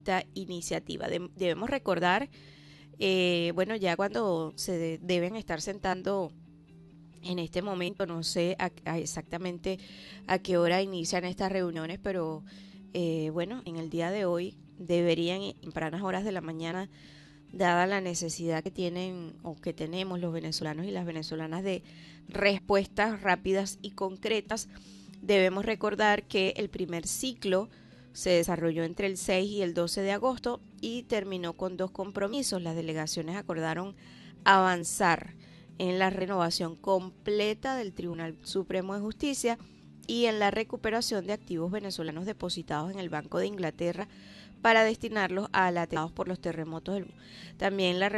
esta iniciativa. Debemos recordar, bueno, ya cuando deben estar sentando en este momento, no sé exactamente a qué hora inician estas reuniones, pero bueno, en el día de hoy deberían, en tempranas horas de la mañana, dada la necesidad que tienen o que tenemos los venezolanos y las venezolanas de respuestas rápidas y concretas, debemos recordar que el primer ciclo se desarrolló entre el 6 y el 12 de agosto y terminó con dos compromisos. Las delegaciones acordaron avanzar en la renovación completa del Tribunal Supremo de Justicia y en la recuperación de activos venezolanos depositados en el Banco de Inglaterra para destinarlos a atentados por los terremotos del mundo. También la